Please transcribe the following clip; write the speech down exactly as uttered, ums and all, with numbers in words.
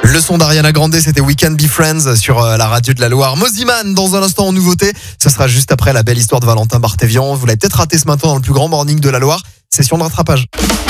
Le son d'Ariana Grande, c'était We Can Be Friends sur euh, la radio de la Loire. Moziman, dans un instant en nouveauté, ce sera juste après la belle histoire de Valentin Barthévian. Vous l'avez peut-être raté ce matin dans le plus grand morning de la Loire. Session de rattrapage.